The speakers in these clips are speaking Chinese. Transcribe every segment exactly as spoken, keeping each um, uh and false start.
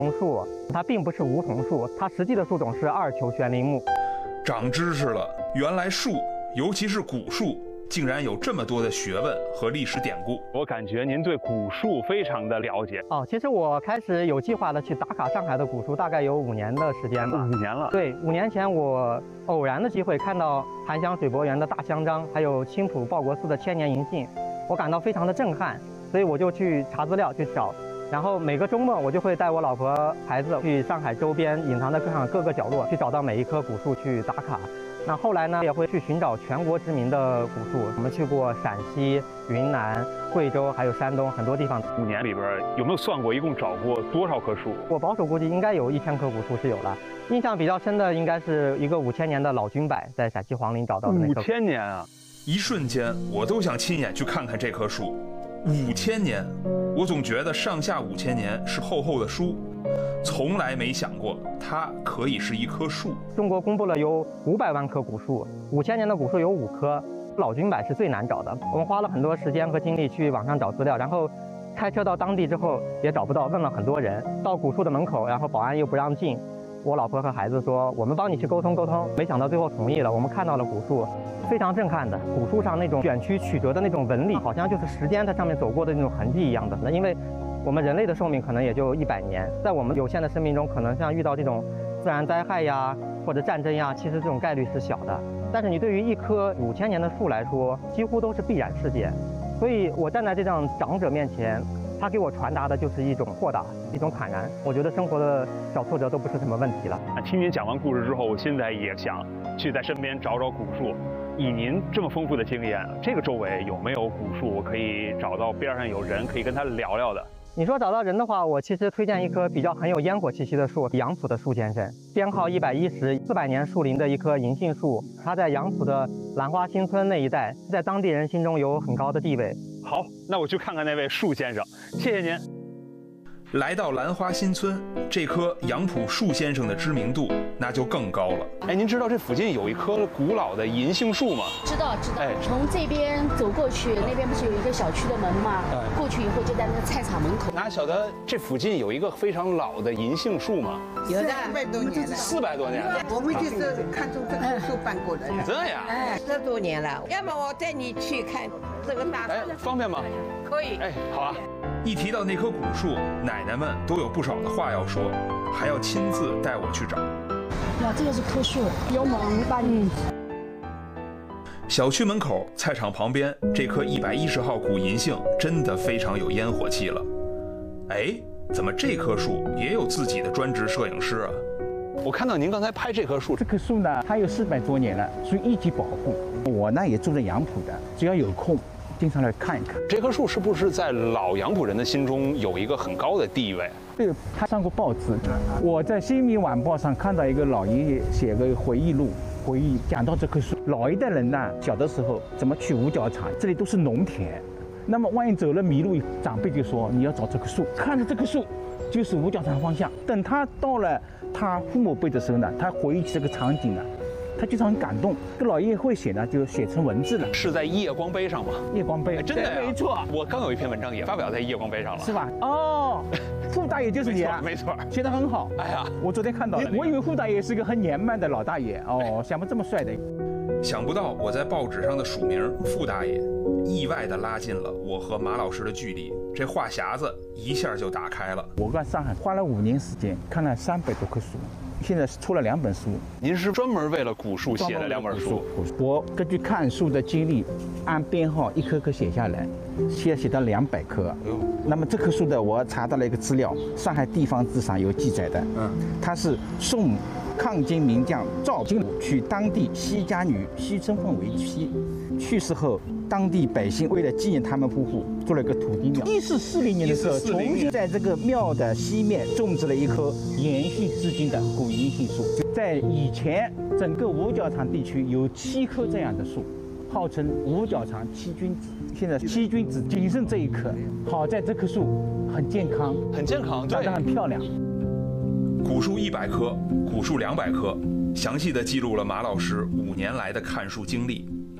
桐树它并不是梧桐树，它实际的树种是二球悬铃木。 长知识了，原来树，尤其是古树，竟然有这么多的学问和历史典故。 我感觉您对古树非常的了解哦。其实我开始有计划的去打卡上海的古树，大概有五年的时间吧。 五年了。 对，五年前我偶然的机会看到檀香水柏园的大香樟，还有青浦报国寺的千年银杏，我感到非常的震撼，所以我就去查资料去找。然后每个周末我就会带我老婆孩子去上海周边隐藏在各上各个角落去找到每一棵古树去打卡。那后来呢，也会去寻找全国知名的古树。我们去过陕西、云南、贵州，还有山东很多地方。 五年里边有没有算过一共找过多少棵树？ 我保守估计应该有一千棵古树是有了。印象比较深的应该是一个五千年的老君柏，在陕西黄陵找到的那棵。 五千年啊！ 一瞬间，我都想亲眼去看看这棵树。五千年，我总觉得上下五千年是厚厚的书，从来没想过它可以是一棵树。 中国公布了有五百万棵古树，五千年的古树有五棵，老君柏是最难找的。我们花了很多时间和精力去网上找资料，然后开车到当地之后也找不到，问了很多人，到古树的门口，然后保安又不让进。我老婆和孩子说，我们帮你去沟通沟通，没想到最后同意了。我们看到了古树，非常震撼的，古树上那种卷曲曲折的那种纹理，好像就是时间在上面走过的那种痕迹一样的。那因为我们人类的寿命可能也就一百年，在我们有限的生命中，可能像遇到这种自然灾害呀或者战争呀，其实这种概率是小的。但是你对于一棵五千年的树来说，几乎都是必然事件。所以我站在这样长者面前，他给我传达的就是一种豁达，一种坦然。我觉得生活的小挫折都不是什么问题了。 听您讲完故事之后，我现在也想去在身边找找古树。以您这么丰富的经验，这个周围有没有古树我可以找到边上有人可以跟他聊聊的？ 你说找到人的话，我其实推荐一棵比较很有烟火气息的树，杨浦的树先生，编号一百一十，四百年树龄的一棵银杏树，它在杨浦的兰花新村那一带，在当地人心中有很高的地位。 好，那我去看看那位树先生，谢谢您。 来到兰花新村，这棵杨浦树先生的知名度那就更高了。 哎，您知道这附近有一棵古老的银杏树吗？ 知道，知道。 哎， 从这边走过去，那边不是有一个小区的门吗？哎，过去以后就在那个菜场门口。 哪晓得这附近有一个非常老的银杏树吗？ 有的，四百多年了。 四百多年了。 我们就是看中这棵树搬过来的。 这样？ 哎，十多年了。要么我带你去看这个大树。 哎，方便吗？ 可以。 哎，好啊。 一提到那棵古树，奶奶们都有不少的话要说，还要亲自带我去找。 哇，这个是棵树，有猛把你。 小区门口菜场旁边这棵一百一十号古银杏真的非常有烟火气了。哎，怎么这棵树也有自己的专职摄影师啊？ 我看到您刚才拍这棵树， 这棵树呢，它有四百多年了，属于一级保护。我呢也住在杨浦的，只要有空。经常来看一看这棵树，是不是在老杨浦人的心中有一个很高的地位？ 对，他上过报纸。我在《新民晚报》上看到一个老爷爷写个回忆录，回忆讲到这棵树。老一代人呢，小的时候怎么去五角场，这里都是农田。那么万一走了迷路，长辈就说你要找这棵树，看着这棵树就是五角场方向。等他到了他父母辈的时候呢，他回忆起这个场景呢。他经常很感动，这老爷爷会写呢，就写成文字了。 是在夜光杯上吗？ 夜光杯， 哎、真的、啊、 没错。 我刚有一篇文章也发表在夜光杯上了， 是吧？哦，傅大爷就是你啊， 没错， 写得很好。 哎呀， 我昨天看到了，我以为傅大爷是个很年迈的老大爷，哦，想不这么帅的。 想不到我在报纸上的署名傅大爷，意外地拉近了我和马老师的距离，这话匣子一下就打开了。 我在上海花了五年时间，看了三百多棵树。现在出了两本书。 您是专门为了古树写了两本书？ 我根据看树的经历，按编号一棵棵写下来，现在写到两百棵。那么这棵树的，我查到了一个资料，上海地方志上有记载的。嗯，它是宋抗金名将赵金娶当地西家女西春凤为妻，去世后。当地百姓为了纪念他们夫妇，做了一个土地庙。一四四零年的时候，重新在这个庙的西面种植了一棵延续至今的古银杏树。在以前，整个五角场地区有七棵这样的树，号称五角场七君子。现在七君子仅剩这一棵，好在这棵树很健康， 很健康， 长得很漂亮。 古树一百棵，古树两百棵，详细的记录了马老师五年来的看树经历。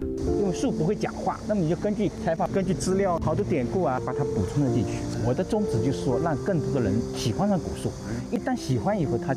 因为树不会讲话，那么你就根据采访、根据资料、好多典故啊，把它补充了进去。我的宗旨就是说，让更多的人喜欢上古树，一旦喜欢以后，他